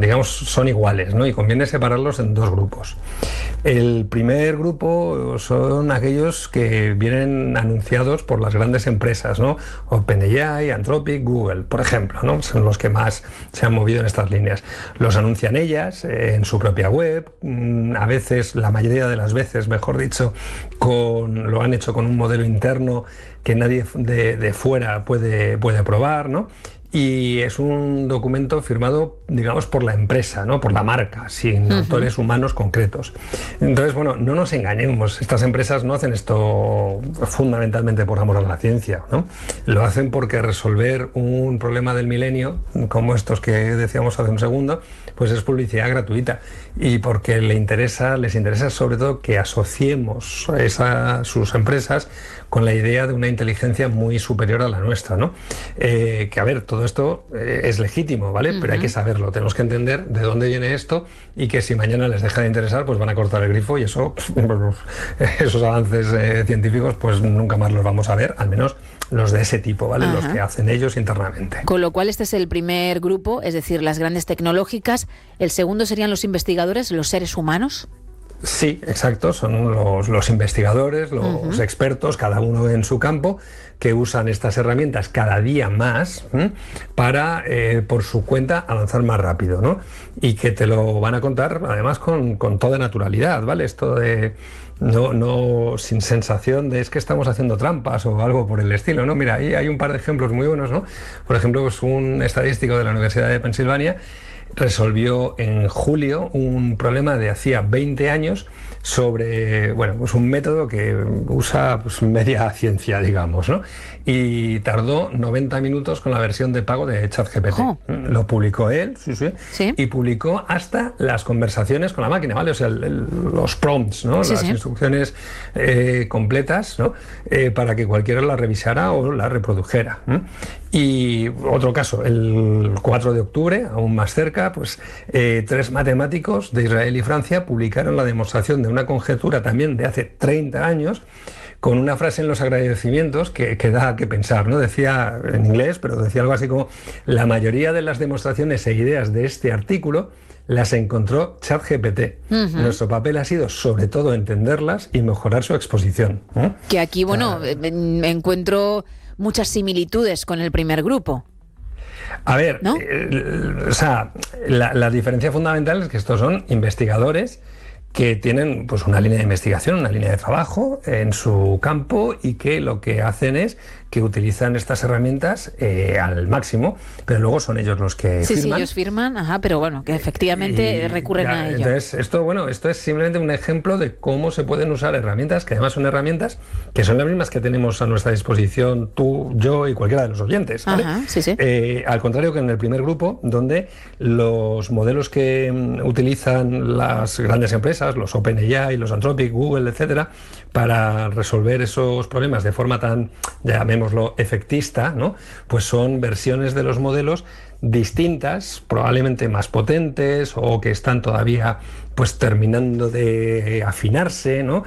digamos, son iguales, ¿no? Y conviene separarlos en dos grupos. El primer grupo son aquellos que vienen anunciados por las grandes empresas, ¿no? OpenAI, Anthropic, Google, por ejemplo, ¿no? Son los que más se han movido en estas líneas. Los anuncian ellas en su propia web, a veces, la mayoría de las veces, mejor dicho, lo han hecho con un modelo interno que nadie de fuera puede probar, ¿no? Y es un documento firmado, digamos, por la empresa, ¿no? Por la marca, sin autores humanos concretos. Entonces, bueno, no nos engañemos, estas empresas no hacen esto fundamentalmente por amor a la ciencia, ¿no? Lo hacen porque resolver un problema del milenio, como estos que decíamos hace un segundo, pues es publicidad gratuita, y porque les interesa sobre todo que asociemos sus empresas con la idea de una inteligencia muy superior a la nuestra, ¿no? Que a ver, todo esto es legítimo, ¿vale? Pero hay que saberlo, tenemos que entender de dónde viene esto, y que si mañana les deja de interesar, pues van a cortar el grifo, y eso, esos avances científicos, pues nunca más los vamos a ver, al menos los de ese tipo, ¿vale? Los que hacen ellos internamente. Con lo cual este es el primer grupo, es decir, las grandes tecnológicas. El segundo serían los investigadores, los seres humanos. Sí, exacto, son los investigadores, los expertos, cada uno en su campo, que usan estas herramientas cada día más para, por su cuenta, avanzar más rápido, ¿no? Y que te lo van a contar, además, con toda naturalidad, ¿vale? Esto de no sin sensación de es que estamos haciendo trampas o algo por el estilo, ¿no? Mira, ahí hay un par de ejemplos muy buenos, ¿no? Por ejemplo, pues un estadístico de la Universidad de Pensilvania resolvió en julio un problema de hacía 20 años sobre, bueno, pues un método que usa pues media ciencia, digamos, ¿no? Y tardó 90 minutos con la versión de pago de ChatGPT. Lo publicó él, sí, y publicó hasta las conversaciones con la máquina, ¿vale? O sea, los prompts, ¿no? Las instrucciones completas, ¿no? Para que cualquiera la revisara o la reprodujera. Y otro caso, el 4 de octubre, aún más cerca, pues 3 matemáticos de Israel y Francia publicaron la demostración de una conjetura también de hace 30 años, con una frase en los agradecimientos que da que pensar, ¿no? Decía en inglés, pero decía algo así como: la mayoría de las demostraciones e ideas de este artículo las encontró ChatGPT. Nuestro papel ha sido, sobre todo, entenderlas y mejorar su exposición. Que aquí, bueno, encuentro muchas similitudes con el primer grupo. A ver, ¿no? O sea, la diferencia fundamental es que estos son investigadores que tienen pues una línea de investigación, una línea de trabajo en su campo, y que lo que hacen es que utilizan estas herramientas al máximo, pero luego son ellos los que firman. Sí, ellos firman, pero bueno, que efectivamente recurren a ello. Entonces, esto es simplemente un ejemplo de cómo se pueden usar herramientas, que además son herramientas que son las mismas que tenemos a nuestra disposición tú, yo y cualquiera de los oyentes, ¿vale? Al contrario que en el primer grupo, donde los modelos que utilizan las grandes empresas, los OpenAI, los Anthropic, Google, etcétera, para resolver esos problemas de forma tan, llamémoslo, efectista, ¿no? Pues son versiones de los modelos distintas, probablemente más potentes, o que están todavía pues terminando de afinarse, ¿no?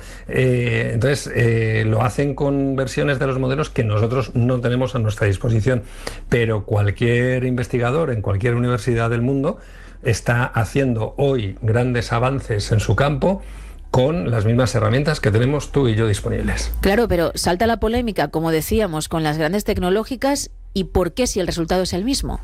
Entonces lo hacen con versiones de los modelos que nosotros no tenemos a nuestra disposición, pero cualquier investigador en cualquier universidad del mundo está haciendo hoy grandes avances en su campo con las mismas herramientas que tenemos tú y yo disponibles. Claro, pero salta la polémica, como decíamos, con las grandes tecnológicas. ¿Y por qué si el resultado es el mismo?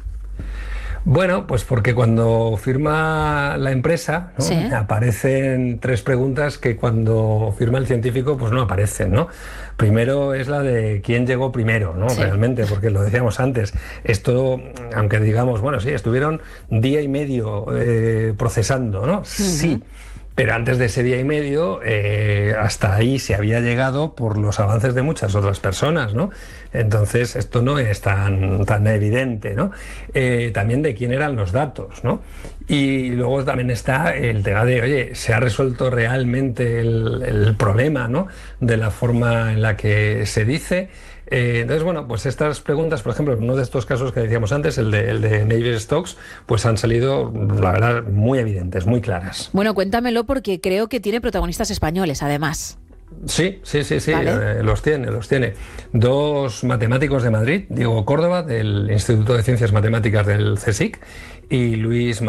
Bueno, pues porque cuando firma la empresa, ¿no? Aparecen 3 preguntas que cuando firma el científico pues no aparecen, ¿no? Primero es la de quién llegó primero, ¿no? Realmente, porque lo decíamos antes, esto, aunque digamos, bueno, sí, estuvieron día y medio procesando, ¿no? Sí. Pero antes de ese día y medio, hasta ahí se había llegado por los avances de muchas otras personas, ¿no? Entonces, esto no es tan evidente, ¿no? También de quién eran los datos, ¿no? Y luego también está el tema de, oye, ¿se ha resuelto realmente el problema, ¿no? De la forma en la que se dice. Entonces, bueno, pues estas preguntas, por ejemplo, en uno de estos casos que decíamos antes, el de Navier-Stokes, pues han salido, la verdad, muy evidentes, muy claras. Bueno, cuéntamelo, porque creo que tiene protagonistas españoles, además. Sí, ¿Vale? Los tiene. 2 matemáticos de Madrid, Diego Córdoba, del Instituto de Ciencias Matemáticas del CSIC, y Luis